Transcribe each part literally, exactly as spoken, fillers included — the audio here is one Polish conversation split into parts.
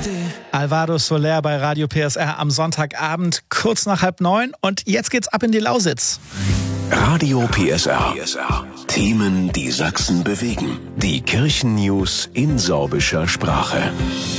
Alvaro Soler bei Radio P S R am Sonntagabend, kurz nach halb neun. Und jetzt geht's ab in die Lausitz. Radio P S R. Themen, die Sachsen bewegen. Die Kirchennews in sorbischer Sprache.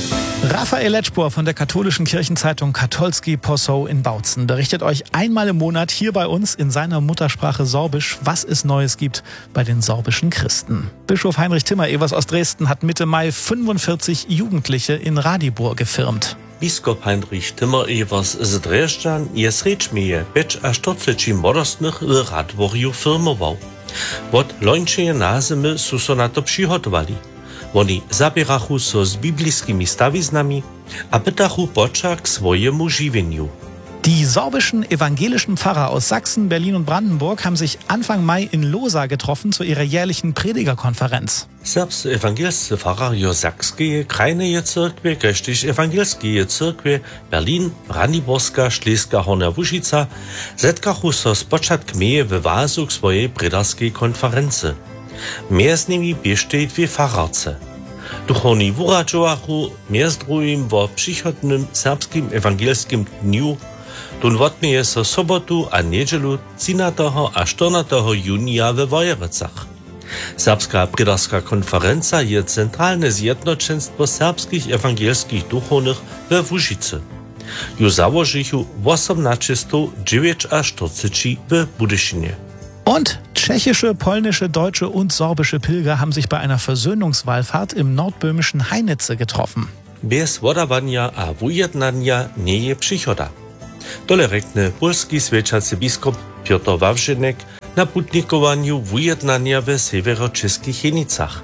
Raphael Letschbohr von der katholischen Kirchenzeitung Katolski Posau in Bautzen berichtet euch einmal im Monat hier bei uns in seiner Muttersprache Sorbisch, was es Neues gibt bei den sorbischen Christen. Bischof Heinrich Timmer-Evers aus Dresden hat Mitte Mai fünfundvierzig Jugendliche in Radibor gefirmt. Biskup Heinrich Timmer-Evers z Dresden je srečmeje peč až čtyřicet młodostnych w Radworju firmował. Od lońčeje nazimy su so na to přihotowali. Oni zabierachu so z bibliskimi stawiznami, a pytachu poča k swojemu žiwieniu. Die sorbischen evangelischen Pfarrer aus Sachsen, Berlin und Brandenburg haben sich Anfang Mai in Losa getroffen zu ihrer jährlichen Predigerkonferenz. Serbscy evangelscy Pfarrer jo Sakskie, Krajneje Cyrkwie, Geštich Evangelskie Cyrkwie, Berlin, Brandenburska, Šleska Horna Łužica zetkachu so z počatkmeje w Wasu k swojej predigerskiej konferency. Mjez nimi bieštej dwie Pfarrerce. Duchowni wuradžovachu mjez drugim wo przychodnym serbskim ewangelskim dniu, tun wotmieje so sobotu a niedzielu trzynastego a czternastego junia we Wojerecach. Serbska predigerska konferenca je centralne zjednoczeństwo serbskich ewangelskich duchownych we Łužicy. Ju założychu osiemnaście dziewięćdziesiąt w Budyšinie. Und tschechische, polnische, deutsche und sorbische Pilger haben sich bei einer Versöhnungswallfahrt im nordböhmischen Heinitze getroffen. Bez wodawania a wujednania nie je przychoda. Dole rekne polski swieczacy biskup Piotr Wawrzynek na putnikowaniu wujednania w severoczeskich Jenicach.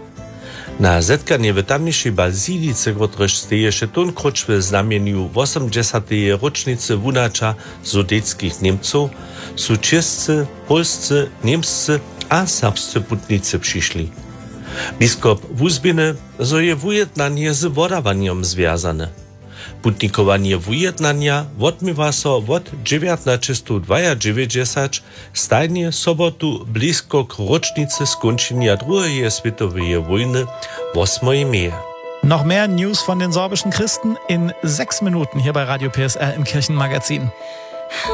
Na zetkanie w tamniejszej bazilice, któreż steješe tunkroć w znamieniu osiemdziesiątej rocznicy wunacza sudeckich Niemców, su czescy, polscy, niemscy a serbscy putnicy przyszli. Biskup wuzbiny, zo je wujednanie z wodawaniem związane. Putnikowanie wujednania odmywa so od dziewiętnaście dziewięćdziesiąt stajnie sobotu blisko k rocznicy skończenia drugiej światowej wojny ósmej maja. Noch mehr News von den sorbischen Christen in sechs Minuten hier bei Radio P S R im Kirchenmagazin.